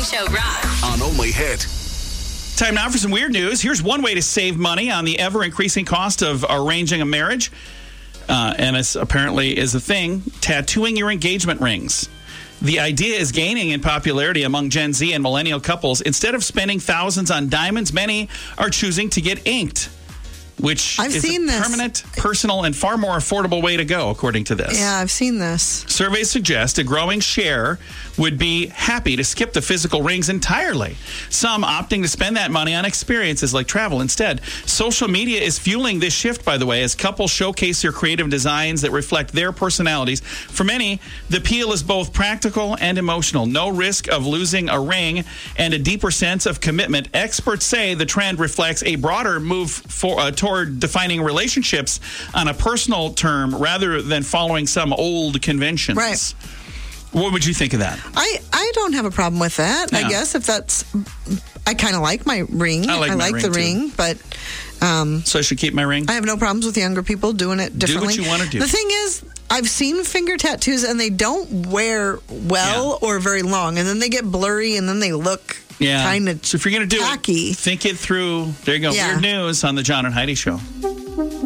Show rocks. On Only Hit. Time now for some weird news. Here's one way to save money on the ever-increasing cost of arranging a marriage. And this apparently is a thing, tattooing your engagement rings. The idea is gaining in popularity among Gen Z and millennial couples. Instead of spending thousands on diamonds, many are choosing to get inked, which is a permanent, personal, and far more affordable way to go, according to this. Yeah, I've seen this. Surveys suggest a growing share would be happy to skip the physical rings entirely. Some opting to spend that money on experiences like travel instead. Social media is fueling this shift, by the way, as couples showcase their creative designs that reflect their personalities. For many, the appeal is both practical and emotional. No risk of losing a ring and a deeper sense of commitment. Experts say the trend reflects a broader move toward defining relationships on a personal term rather than following some old conventions. Right. What would you think of that? I don't have a problem with that. Yeah. I guess if that's... I kind of like my ring. I like the ring, but... so I should keep my ring? I have no problems with younger people doing it differently. Do what you want to do. The thing is, I've seen finger tattoos, and they don't wear well or very long, and then they get blurry, and then they look kind of So if you're going to do tacky. it, think it through. There you go. Yeah. Weird news on the John and Heidi Show.